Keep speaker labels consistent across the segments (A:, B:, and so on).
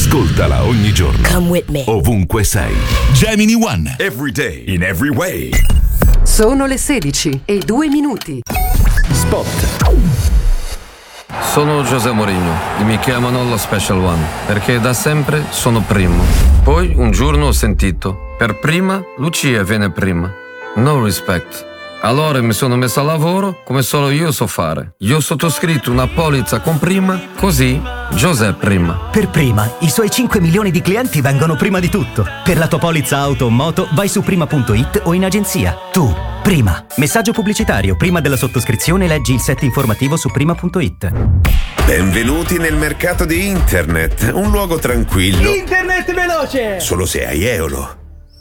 A: Ascoltala ogni giorno.
B: Come with me.
A: Ovunque sei. Gemini One.
C: Every day, in every way.
D: Sono le 16:02.
A: Spot.
E: Sono José Mourinho e mi chiamano lo Special One perché da sempre sono primo. Poi un giorno ho sentito: per prima Lucia viene prima. No respect. Allora mi sono messo a lavoro come solo io so fare. Io ho sottoscritto una polizza con prima, così José prima.
F: Per prima, i suoi 5 milioni di clienti vengono prima di tutto. Per la tua polizza auto o moto vai su prima.it o in agenzia. Tu, prima. Messaggio pubblicitario. Prima della sottoscrizione leggi il set informativo su prima.it.
C: Benvenuti nel mercato di internet, un luogo tranquillo.
G: Internet veloce!
C: Solo se hai Eolo.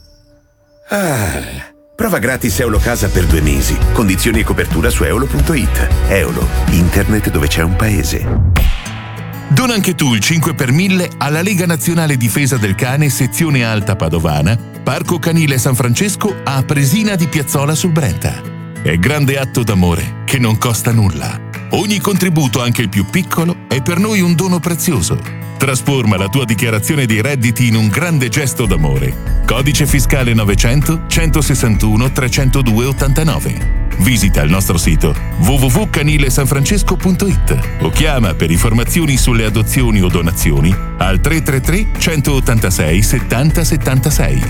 C: Prova gratis Eolo Casa per 2 mesi. Condizioni e copertura su eolo.it. Eolo, internet dove c'è un paese.
A: Dona anche tu il 5 per 1000 alla Lega Nazionale Difesa del Cane sezione Alta Padovana, Parco Canile San Francesco a Presina di Piazzola sul Brenta. È grande atto d'amore che non costa nulla. Ogni contributo, anche il più piccolo, è per noi un dono prezioso. Trasforma la tua dichiarazione dei redditi in un grande gesto d'amore. Codice fiscale 900 161 302 89. Visita il nostro sito www.canilesanfrancesco.it o chiama per informazioni sulle adozioni o donazioni al 333 186 70 76.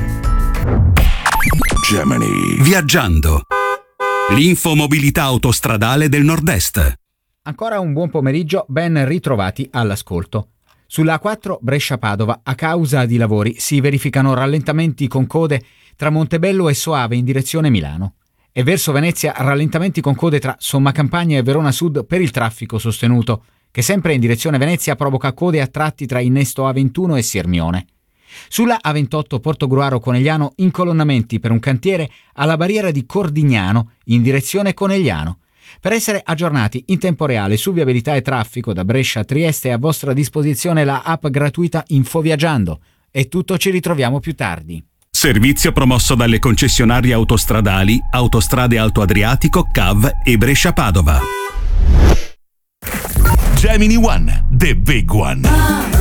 H: Gemini. Viaggiando. L'infomobilità autostradale del Nord-Est.
I: Ancora un buon pomeriggio, ben ritrovati all'ascolto. Sulla A4 Brescia-Padova, a causa di lavori, si verificano rallentamenti con code tra Montebello e Soave in direzione Milano. E verso Venezia rallentamenti con code tra Sommacampagna e Verona Sud per il traffico sostenuto, che sempre in direzione Venezia provoca code a tratti tra innesto A21 e Sirmione. Sulla A28 Portogruaro Conegliano incolonnamenti per un cantiere alla barriera di Cordignano in direzione Conegliano. Per essere aggiornati in tempo reale su viabilità e traffico da Brescia a Trieste è a vostra disposizione la app gratuita Infoviaggiando. È tutto, ci ritroviamo più tardi.
H: Servizio promosso dalle concessionarie autostradali Autostrade Alto Adriatico, CAV e Brescia-Padova.
A: Gemini One, the big one.